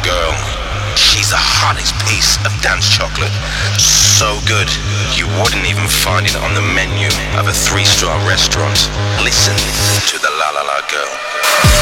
girl. She's the hottest piece of dance chocolate. So good, you wouldn't even find it on the menu of a 3-star restaurant. Listen to the La La La girl.